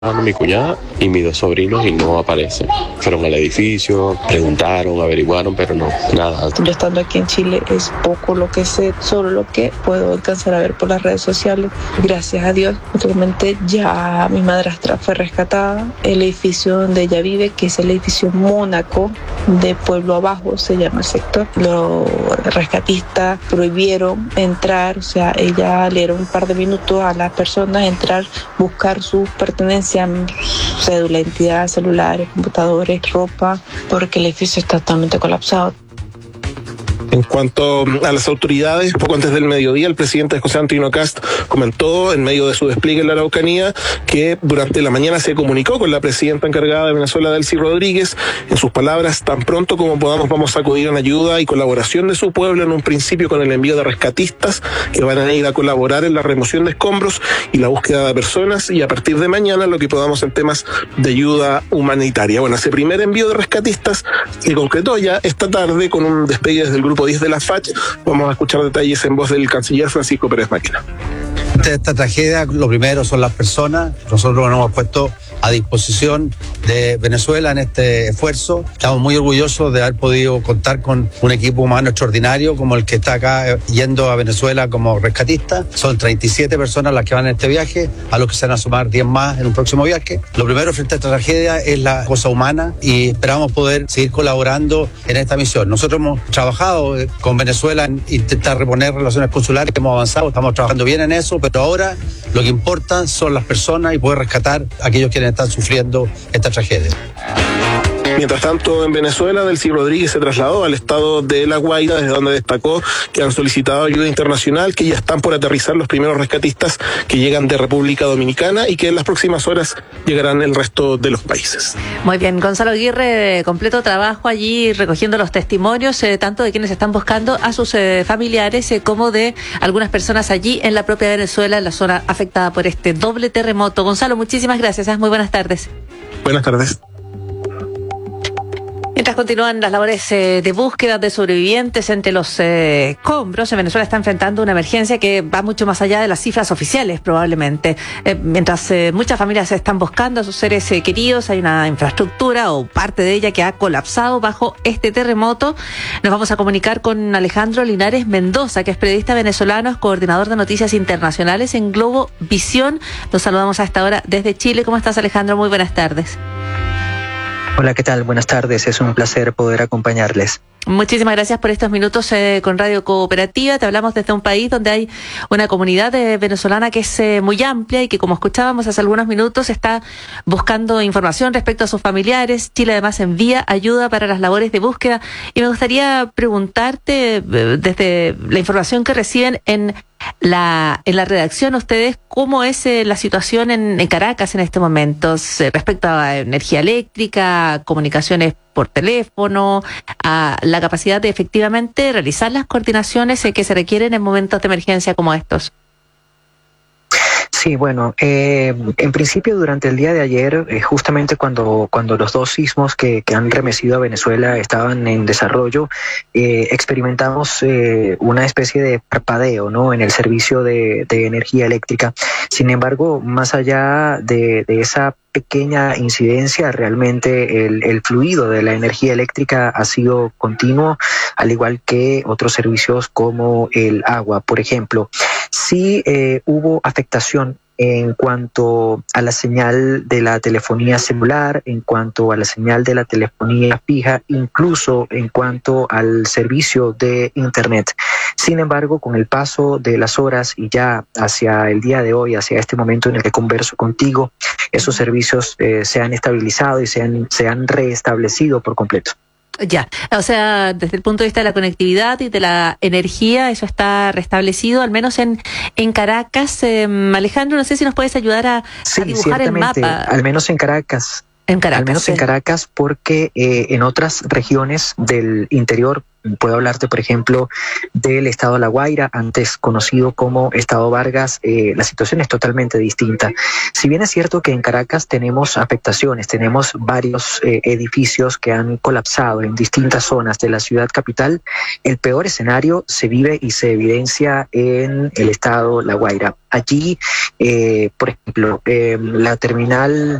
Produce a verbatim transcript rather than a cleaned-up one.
Mi cuñada y mis dos sobrinos y no aparecen. Fueron al edificio, preguntaron, averiguaron, pero no, nada. Yo estando aquí en Chile es poco lo que sé, solo lo que puedo alcanzar a ver por las redes sociales. Gracias a Dios, actualmente ya mi madrastra fue rescatada. El edificio donde ella vive, que es el edificio Mónaco de Pueblo Abajo, se llama el sector. Los rescatistas prohibieron entrar, o sea, ella le dieron un par de minutos a las personas entrar, buscar sus pertenencias, cédula, identidad, celulares, computadores, ropa, porque el edificio está totalmente colapsado. En cuanto a las autoridades, poco antes del mediodía, el presidente José Antonio Kast comentó, en medio de su despliegue en la Araucanía, que durante la mañana se comunicó con la presidenta encargada de Venezuela, Delcy Rodríguez. En sus palabras, tan pronto como podamos vamos a acudir en ayuda y colaboración de su pueblo, en un principio con el envío de rescatistas que van a ir a colaborar en la remoción de escombros y la búsqueda de personas, y a partir de mañana lo que podamos en temas de ayuda humanitaria. Bueno, ese primer envío de rescatistas se concretó ya esta tarde con un despegue desde el grupo diez de la F A C H. Vamos a escuchar detalles en voz del canciller Francisco Pérez Máquina. Ante esta tragedia, lo primero son las personas. Nosotros nos hemos puesto a disposición de Venezuela en este esfuerzo. Estamos muy orgullosos de haber podido contar con un equipo humano extraordinario como el que está acá yendo a Venezuela como rescatista. Son treinta y siete personas las que van en este viaje, a los que se van a sumar diez más en un próximo viaje. Lo primero frente a esta tragedia es la cosa humana y esperamos poder seguir colaborando en esta misión. Nosotros hemos trabajado con Venezuela en intentar reponer relaciones consulares, hemos avanzado, estamos trabajando bien en eso, pero ahora lo que importa son las personas y poder rescatar a aquellos quienes están sufriendo esta tragedia. Mientras tanto, en Venezuela, Delcy Rodríguez se trasladó al estado de La Guaira, desde donde destacó que han solicitado ayuda internacional, que ya están por aterrizar los primeros rescatistas que llegan de República Dominicana y que en las próximas horas llegarán el resto de los países. Muy bien, Gonzalo Aguirre, completo trabajo allí recogiendo los testimonios, eh, tanto de quienes están buscando a sus eh, familiares eh, como de algunas personas allí en la propia Venezuela, en la zona afectada por este doble terremoto. Gonzalo, muchísimas gracias, ¿eh? Muy buenas tardes. Buenas tardes. Mientras continúan las labores eh, de búsqueda de sobrevivientes entre los eh, escombros, en Venezuela está enfrentando una emergencia que va mucho más allá de las cifras oficiales, probablemente. Eh, mientras eh, muchas familias se están buscando a sus seres eh, queridos, hay una infraestructura o parte de ella que ha colapsado bajo este terremoto. Nos vamos a comunicar con Alejandro Linares Mendoza, que es periodista venezolano, es coordinador de noticias internacionales en Globo Visión. Los saludamos a esta hora desde Chile. ¿Cómo estás, Alejandro? Muy buenas tardes. Hola, ¿qué tal? Buenas tardes. Es un placer poder acompañarles. Muchísimas gracias por estos minutos eh, con Radio Cooperativa. Te hablamos desde un país donde hay una comunidad eh, venezolana que es eh, muy amplia y que, como escuchábamos hace algunos minutos, está buscando información respecto a sus familiares. Chile además envía ayuda para las labores de búsqueda. Y me gustaría preguntarte, eh, desde la información que reciben en la en la redacción, ustedes, ¿cómo es eh, la situación en, en Caracas en este momento eh, respecto a energía eléctrica, comunicaciones por teléfono, a la capacidad de efectivamente realizar las coordinaciones eh, que se requieren en momentos de emergencia como estos? Sí, bueno, eh, en principio durante el día de ayer, eh, justamente cuando, cuando los dos sismos que, que han remecido a Venezuela estaban en desarrollo, eh, experimentamos eh, una especie de parpadeo, ¿no?, en el servicio de, de energía eléctrica. Sin embargo, más allá de, de esa pequeña incidencia, realmente el, el fluido de la energía eléctrica ha sido continuo, al igual que otros servicios como el agua, por ejemplo. Sí eh, hubo afectación en cuanto a la señal de la telefonía celular, en cuanto a la señal de la telefonía fija, incluso en cuanto al servicio de Internet. Sin embargo, con el paso de las horas y ya hacia el día de hoy, hacia este momento en el que converso contigo, esos servicios eh, se han estabilizado y se han, se han reestablecido por completo. Ya, o sea, desde el punto de vista de la conectividad y de la energía, eso está restablecido, al menos en, en Caracas. Eh, Alejandro, no sé si nos puedes ayudar a, sí, a dibujar el mapa. Al menos en Caracas. En Caracas. Al menos sí. en Caracas, porque eh, en otras regiones del interior, puedo hablarte, por ejemplo, del estado de La Guaira, antes conocido como Estado Vargas, eh, la situación es totalmente distinta. Si bien es cierto que en Caracas tenemos afectaciones, tenemos varios eh, edificios que han colapsado en distintas zonas de la ciudad capital, el peor escenario se vive y se evidencia en el estado La Guaira. Allí, eh, por ejemplo, eh, la terminal